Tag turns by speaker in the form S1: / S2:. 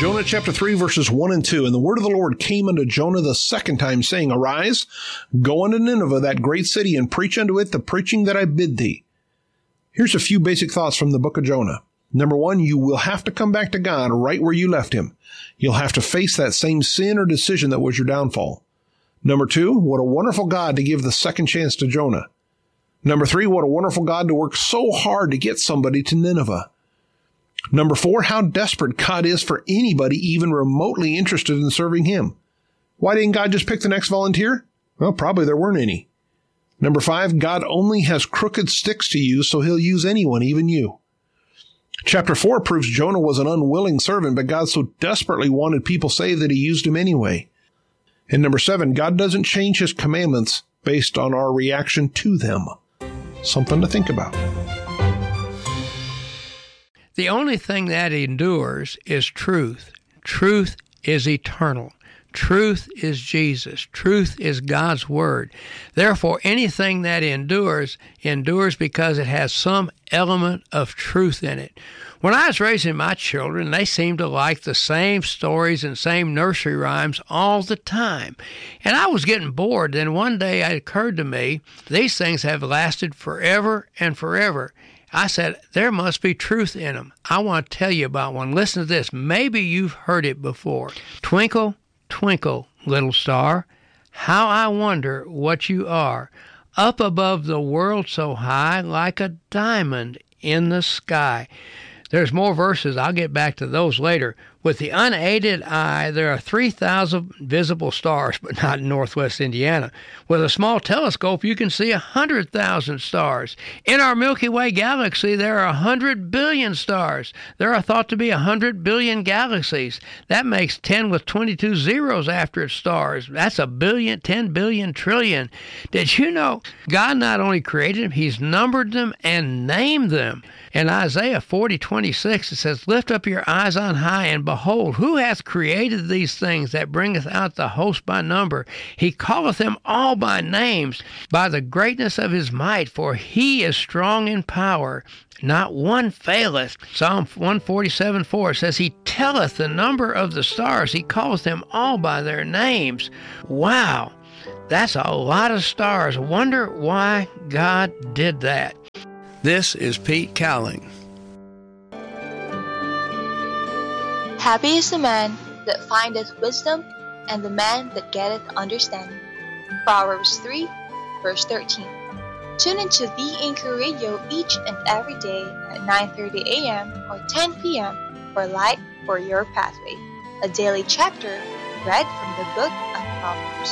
S1: Jonah chapter 3, verses 1 and 2. And the word of the Lord came unto Jonah the second time, saying, Arise, go unto Nineveh, that great city, and preach unto it the preaching that I bid thee. Here's a few basic thoughts from the book of Jonah. Number one, you will have to come back to God right where you left him. You'll have to face that same sin or decision that was your downfall. Number two, what a wonderful God to give the second chance to Jonah. Number three, what a wonderful God to work so hard to get somebody to Nineveh. Number four, how desperate God is for anybody even remotely interested in serving him. Why didn't God just pick the next volunteer? Well, probably there weren't any. Number five, God only has crooked sticks to use, so he'll use anyone, even you. Chapter 4 proves Jonah was an unwilling servant, but God so desperately wanted people saved that he used him anyway. And number 7, God doesn't change his commandments based on our reaction to them. Something to think about.
S2: The only thing that endures is truth. Truth is eternal. Truth is Jesus. Truth is God's Word. Therefore, anything that endures because it has some element of truth in it. When I was raising my children, they seemed to like the same stories and same nursery rhymes all the time. And I was getting bored. Then one day it occurred to me, these things have lasted forever and forever. I said, there must be truth in them. I want to tell you about one. Listen to this. Maybe you've heard it before. Twinkle, twinkle, little star, how I wonder what you are, up above the world so high, like a diamond in the sky. There's more verses. I'll get back to those later. With the unaided eye, there are 3,000 visible stars, but not in northwest Indiana. With a small telescope, you can see 100,000 stars. In our Milky Way galaxy, there are 100 billion stars. There are thought to be 100 billion galaxies. That makes 10 with 22 zeros after its stars. That's a billion, 10 billion, trillion. Did you know God not only created them, he's numbered them and named them? In Isaiah 40:26, it says, Lift up your eyes on high, and behold, who hath created these things that bringeth out the host by number? He calleth them all by names, by the greatness of his might, for he is strong in power. Not one faileth. Psalm 147:4 says, He telleth the number of the stars. He calleth them all by their names. Wow, that's a lot of stars. Wonder why God did that. This is Pete Cowling.
S3: Happy is the man that findeth wisdom, and the man that getteth understanding. Proverbs 3, verse 13. Tune into The Anchor Radio each and every day at 9:30 a.m. or 10 p.m. for Light for Your Pathway, a daily chapter read from the book of Proverbs.